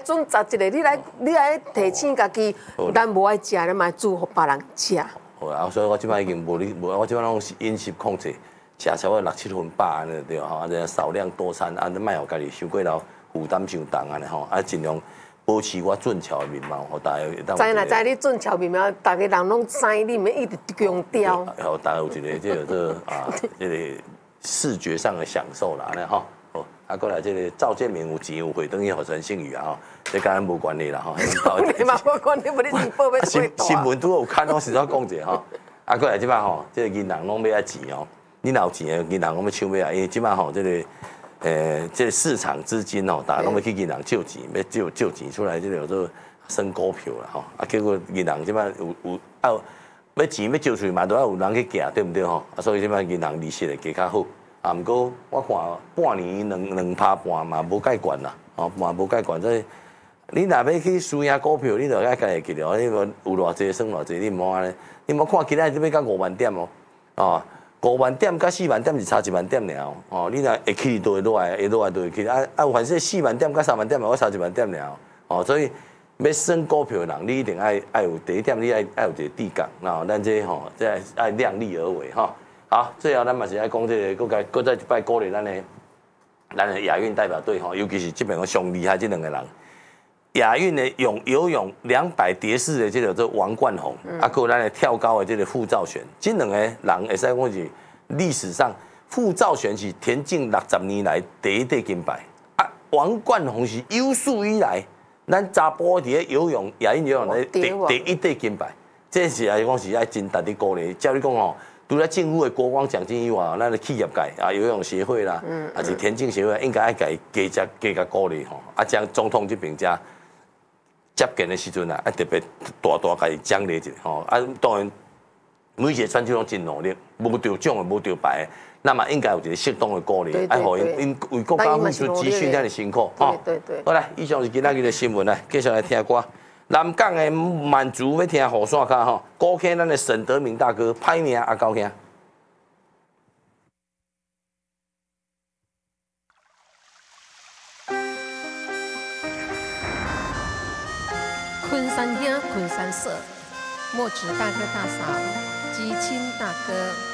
准11个，你来提醒家己，咱无爱食，咱嘛煮互别人食。 好啊，所以我即摆已经我即摆拢是饮食控制，食差不多6、7分饱安尼对吼，啊，少量多餐，啊，莫互家己伤过头负担伤重安尼吼，啊，尽量保持我俊俏的面貌，互大家会当。 知啦知，你俊俏面貌，大家人拢知，你免一直强调。 互大家有一个这个这个视觉上的享受啦，安尼吼。哦，啊，过来这个赵建明有钱有回等于互陈信宇啊吼，这跟咱无关系啦吼。 你嘛无关系，无你是报要新闻拄有看，我实在讲者吼。啊，过来即摆吼，这个银行拢要爱钱哦。你若有钱的银行，我要抢买啊，因为即摆吼，这个这个市场资金吼，大家拢要去银行借钱，要借钱出来，这个叫做升股票啦吼。啊，结果银行即摆有要钱要借出去嘛，都要有人去寄，对不对吼？啊，所以即摆银行利息会加较好。啊，毋过我看半年2%半嘛无介悬啦，哦嘛无介悬。所以你若要去输赢股票，你就要家己记了，你有偌济算偌济，你毋好安尼。你莫看今仔日要到5万点哦，哦5万点甲4万点是差1万点尔哦。你若会起就会落来，会落来就会起。啊，凡是4万点甲3万点嘛，我差1万点尔哦。所以要选股票的人，你一定爱有第一点，你爱有一个底杠。然后咱这吼，这爱量力而为哈。好，最后咱嘛是爱讲这个，搁再一摆鼓励咱的亚运代表队吼，尤其是这边个上厉害这2个人，亚运的游泳200蝶式的这个做王冠宏，啊，还有咱的跳高的这个傅兆璇，这2个人会使讲是历史上傅兆璇是田径60年来第一块金牌，啊，王冠宏是有史以来咱查甫伫咧游泳亚运游泳的第一块金牌，这是来讲是爱真值得鼓励。照你讲吼。除了政府的国光奖金以外，咱的企业界啊，游泳协会啦，还是田径协会，应该爱加鼓励吼，啊，将总统这边加接近的时阵啊，特别大家己奖励一下吼，啊，当然每一个选手拢真努力，无得奖的，无得牌的，那么应该有一个适当的鼓励，爱互因为国家付出集训这样的辛苦吼。 对。 好来，以上是今仔日的新闻啦，继续来听歌。南港的满族要听雨伞卡吼，高坑咱的沈德明大哥，歹命啊高兄。 昆山兄，昆山社，墨子大哥大嫂，吉亲大哥。